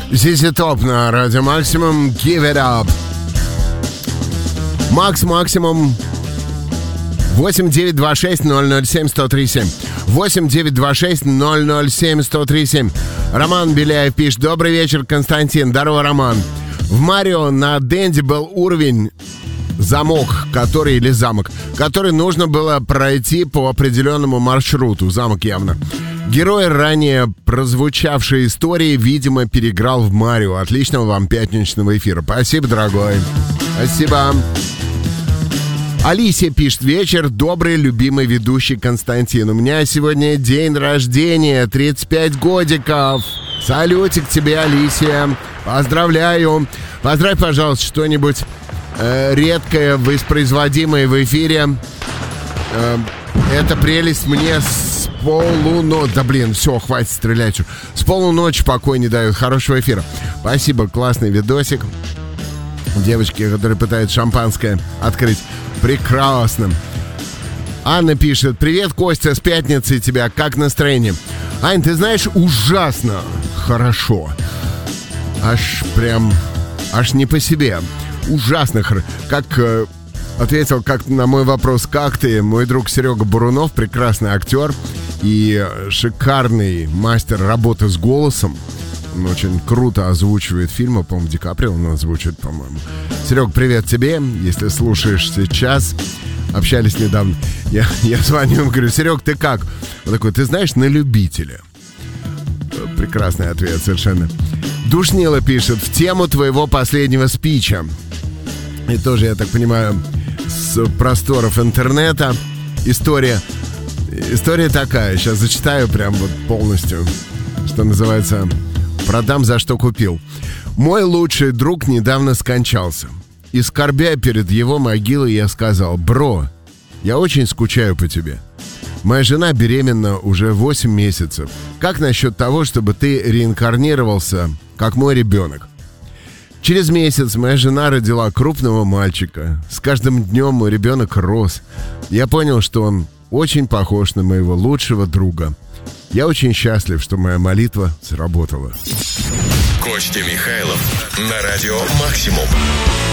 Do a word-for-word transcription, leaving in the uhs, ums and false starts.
зет Топ на Радио Максимум. Give it up. Макс Максимум. восемь девять два шесть ноль ноль семь сто три семь. восемь девять два шесть ноль ноль семь сто три семь. Роман Беляев пишет: добрый вечер, Константин. Здорово, Роман. В Марио на Денде был уровень замок, который, или замок, который нужно было пройти по определенному маршруту. Замок явно. Герой ранее прозвучавшей истории, видимо, переиграл в Марио. Отличного вам пятничного эфира. Спасибо, дорогой. Спасибо. Алисия пишет: вечер, добрый, любимый ведущий Константин. У меня сегодня день рождения, тридцать пять годиков. Салютик тебе, Алисия. Поздравляю. Поздравь, пожалуйста, что-нибудь э, редкое, воспроизводимое в эфире. Э, эта прелесть мне с полуночи... Да блин, все, хватит стрелять. С полуночи покой не дают. Хорошего эфира. Спасибо, классный видосик. Девочки, которые пытаются шампанское открыть. Прекрасно. Анна пишет: привет, Костя, с пятницей тебя. Как настроение? Ань, ты знаешь, ужасно хорошо. Аж прям, аж не по себе. Ужасно хорошо. Как э, ответил как на мой вопрос, как ты, мой друг Серега Бурунов, прекрасный актер и шикарный мастер работы с голосом. Он очень круто озвучивает фильмы. По-моему, Ди Каприо он озвучивает, по-моему. Серег, привет тебе, если слушаешь сейчас. Общались недавно. Я, я звоню ему, говорю: Серег, ты как? Он такой: ты знаешь, на любителя. Прекрасный ответ совершенно. Душнила пишет: в тему твоего последнего спича. И тоже, я так понимаю, с просторов интернета. История. История такая. Сейчас зачитаю прям вот полностью. Что называется... Продам, за что купил. Мой лучший друг недавно скончался. И скорбя перед его могилой, я сказал: бро, я очень скучаю по тебе. Моя жена беременна уже восемь месяцев. Как насчет того, чтобы ты реинкарнировался, как мой ребенок? Через месяц моя жена родила крупного мальчика. С каждым днем мой ребенок рос. Я понял, что он очень похож на моего лучшего друга. Я очень счастлив, что моя молитва сработала. Костя Михайлов на Радио Максимум.